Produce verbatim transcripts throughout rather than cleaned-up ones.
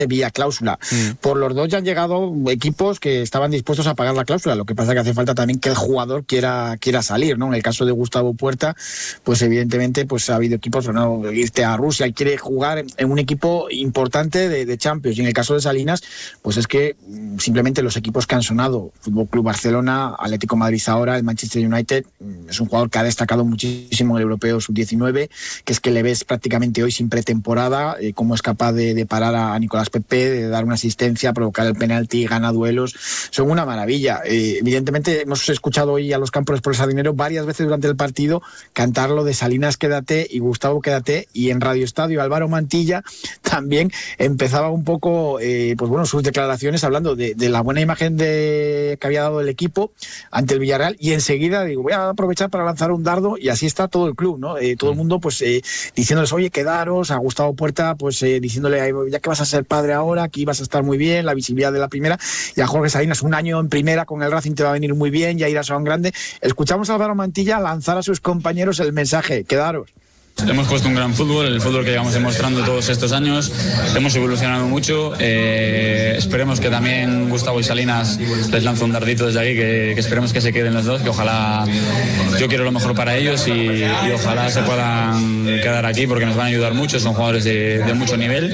vía cláusula. Mm. Por los dos ya han llegado equipos que estaban dispuestos a pagar la cláusula, lo que pasa que hace falta también que el jugador quiera quiera salir, ¿no? En el caso de Gustavo Puerta, pues evidentemente pues ha habido equipos, no, irte a Rusia y quiere jugar en un equipo importante de, de Champions, y en el caso de Salinas, pues es que simplemente los equipos que han sonado, Fútbol Club Barcelona, Atlético Madrid ahora, el Manchester United, es un jugador que ha destacado muchísimo en el Europeo sub diecinueve, que es que le ves prácticamente hoy sin pretemporada, eh, cómo es capaz de, de parar a, a Nicolás Pepe, de dar una asistencia, provocar el penalti, gana duelos, son una maravilla. Eh, evidentemente hemos escuchado hoy a los Campos por ese dinero varias veces durante el partido cantar lo de Salinas quédate y Gustavo quédate, y en Radio Estadio Álvaro Mantilla también empezaba un poco eh, pues bueno, sus declaraciones hablando de, de la buena imagen de, que había dado el equipo ante el Villarreal, y enseguida digo, voy a aprovechar para lanzar un dardo, y así está todo el club, ¿no? Eh, todo el mundo pues eh, diciéndoles, oye, quedaros, a Gustavo Puerta pues eh, diciéndole, ya que vas a ser padre ahora, aquí vas a estar muy bien, la visibilidad de la primera, y a Jorge Salinas un año en primera con el Racing te va a venir muy bien, ya irás a un grande. Escuchamos a Álvaro Mantilla lanzar a sus compañeros el mensaje, quedaros. Hemos puesto un gran fútbol, el fútbol que llevamos demostrando todos estos años, hemos evolucionado mucho, eh, esperemos que también Gustavo y Salinas les lance un dardito desde aquí, que, que esperemos que se queden los dos, que ojalá, yo quiero lo mejor para ellos y, y ojalá se puedan quedar aquí porque nos van a ayudar mucho, son jugadores de, de mucho nivel,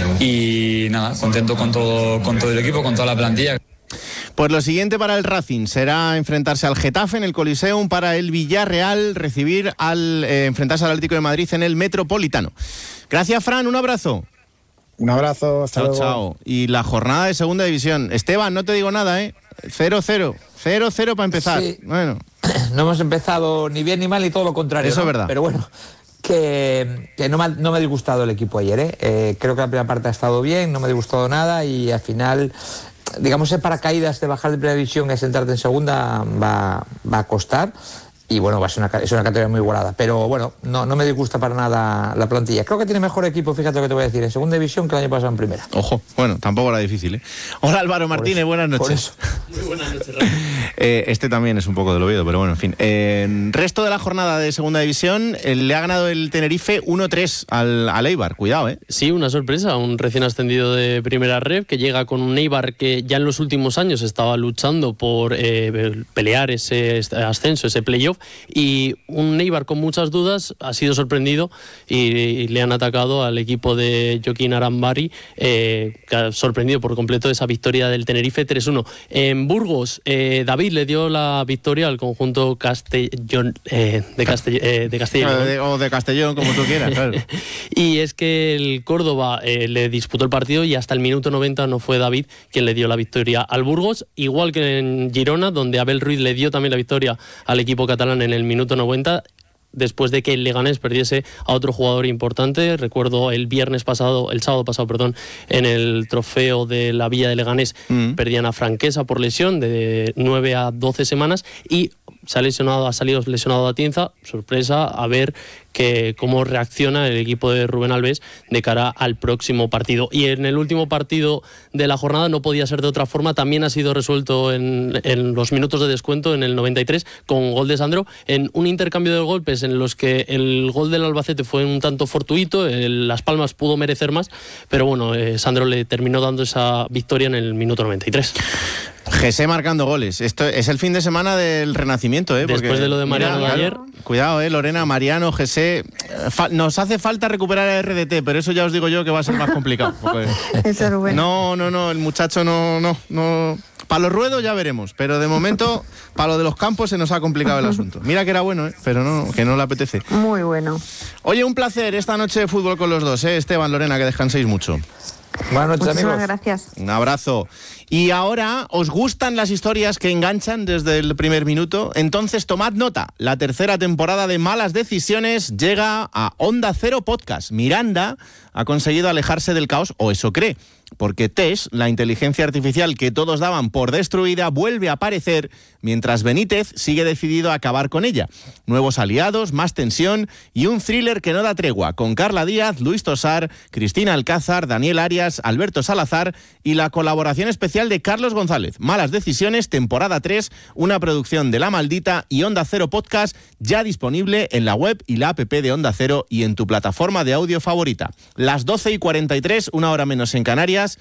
y nada, contento con todo, con todo el equipo, con toda la plantilla. Pues lo siguiente para el Racing será enfrentarse al Getafe en el Coliseum, para el Villarreal recibir al eh, enfrentarse al Atlético de Madrid en el Metropolitano. Gracias, Fran, un abrazo. Un abrazo, hasta chao, luego. Chao. Y la jornada de segunda división. Esteban, no te digo nada, ¿eh? cero cero. cero cero para empezar. Sí. Bueno. No hemos empezado ni bien ni mal, ni todo lo contrario. Eso ¿no? es verdad. Pero bueno, que, que no, me ha, no me ha disgustado el equipo ayer, ¿eh? Eh, creo que la primera parte ha estado bien, no me ha disgustado nada, y al final, digamos, el paracaídas de bajar de primera división y sentarte en segunda va, va a costar. Y bueno, va a ser una, es una categoría muy igualada. Pero bueno, no, no me disgusta para nada la plantilla. Creo que tiene mejor equipo, fíjate lo que te voy a decir, en segunda división que el año pasado en primera. Ojo, bueno, tampoco era difícil, ¿eh? Hola, Álvaro Martínez, eso, buenas noches. Por eso. Muy buenas noches, Rafa. eh, Este también es un poco del Oviedo, pero bueno, en fin. Eh, resto de la jornada de segunda división, eh, le ha ganado el Tenerife uno tres al, al Eibar. Cuidado, ¿eh? Sí, una sorpresa, un recién ascendido de primera ref que llega con un Eibar que ya en los últimos años estaba luchando por eh, pelear ese ascenso, ese playoff, y un Eibar con muchas dudas ha sido sorprendido y, y le han atacado al equipo de Joaquín Arambari, eh, que ha sorprendido por completo esa victoria del Tenerife tres uno. En Burgos, eh, David le dio la victoria al conjunto Castellón, eh, de, Castell, eh, de Castellón. O de, o de Castellón, como tú quieras, claro. Y es que el Córdoba eh, le disputó el partido y hasta el minuto noventa no fue David quien le dio la victoria al Burgos, igual que en Girona, donde Abel Ruiz le dio también la victoria al equipo catalán en el minuto noventa, después de que el Leganés perdiese a otro jugador importante. Recuerdo el viernes pasado, el sábado pasado, perdón, en el trofeo de la Villa de Leganés, mm. perdían a Franquesa por lesión de nueve a doce semanas, y se ha lesionado, ha salido lesionado Atienza. Sorpresa, a ver que cómo reacciona el equipo de Rubén Alves de cara al próximo partido. Y en el último partido de la jornada no podía ser de otra forma, también ha sido resuelto en, en los minutos de descuento, en el noventa y tres, con gol de Sandro, en un intercambio de golpes en los que el gol del Albacete fue un tanto fortuito, el Las Palmas pudo merecer más, pero bueno, eh, Sandro le terminó dando esa victoria en el minuto noventa y tres. José marcando goles. Esto es el fin de semana del renacimiento, ¿eh? Después Porque, de lo de Mariano mira, de ayer. Cuidado, ¿eh? Lorena, Mariano, José. Fa- nos hace falta recuperar a R D T, pero eso ya os digo yo que va a ser más complicado. Porque... Eso es bueno. No, no, no, el muchacho no, no, no. Para los ruedos ya veremos, pero de momento, para lo de los campos se nos ha complicado el asunto. Mira que era bueno, ¿eh? Pero no, que no le apetece. Muy bueno. Oye, un placer esta noche de fútbol con los dos, ¿eh? Esteban, Lorena, que descanséis mucho. Buenas noches, Muchísimas amigos. gracias. Un abrazo. Y ahora, ¿os gustan las historias que enganchan desde el primer minuto? Entonces tomad nota. La tercera temporada de Malas Decisiones llega a Onda Cero Podcast. Miranda ha conseguido alejarse del caos, o eso cree, porque Tess, la inteligencia artificial que todos daban por destruida, vuelve a aparecer, mientras Benítez sigue decidido a acabar con ella. Nuevos aliados, más tensión y un thriller que no da tregua, con Carla Díaz, Luis Tosar, Cristina Alcázar, Daniel Arias, Alberto Salazar y la colaboración especial especial de Carlos González. Malas Decisiones, temporada tres, una producción de La Maldita y Onda Cero Podcast, ya disponible en la web y la app de Onda Cero y en tu plataforma de audio favorita. Las doce y cuarenta y tres, una hora menos en Canarias.